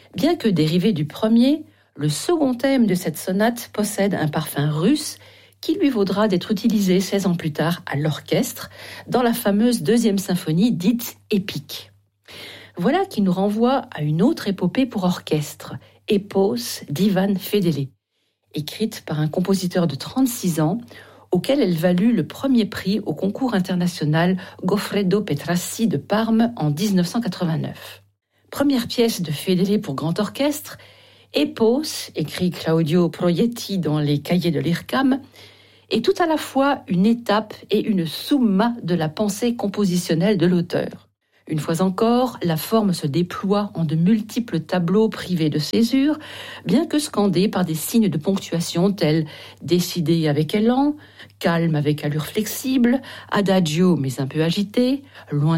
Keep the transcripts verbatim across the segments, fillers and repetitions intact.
Bien que dérivé du premier, le second thème de cette sonate possède un parfum russe qui lui vaudra d'être utilisé seize ans plus tard à l'orchestre dans la fameuse deuxième symphonie dite épique. Voilà qui nous renvoie à une autre épopée pour orchestre, Epos d'Ivan Fedele, écrite par un compositeur de trente-six ans, auquel elle valut le premier prix au concours international Goffredo Petrassi de Parme en dix-neuf cent quatre-vingt-neuf. Première pièce de Fedele pour grand orchestre, Epos, écrit Claudio Proietti dans les cahiers de l'I R C A M, est tout à la fois une étape et une summa de la pensée compositionnelle de l'auteur. Une fois encore, la forme se déploie en de multiples tableaux privés de césure, bien que scandés par des signes de ponctuation tels « décidé avec élan »,« calme avec allure flexible »,« adagio mais un peu agité »,« lointain »,«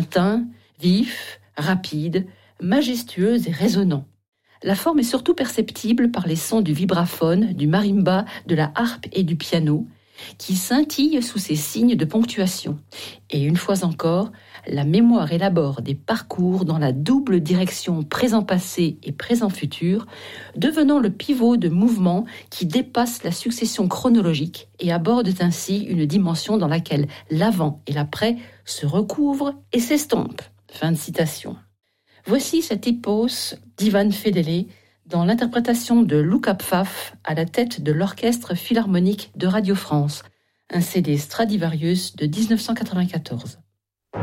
vif »,« rapide »,« majestueux et résonnant ». La forme est surtout perceptible par les sons du vibraphone, du marimba, de la harpe et du piano, qui scintillent sous ces signes de ponctuation. Et une fois encore, la mémoire élabore des parcours dans la double direction présent-passé et présent-futur, devenant le pivot de mouvements qui dépassent la succession chronologique et abordent ainsi une dimension dans laquelle l'avant et l'après se recouvrent et s'estompent. Fin de citation. Voici cet Epos d'Ivan Fedele dans l'interprétation de Luca Pfaff à la tête de l'Orchestre Philharmonique de Radio France, un C D Stradivarius de dix-neuf cent quatre-vingt-quatorze.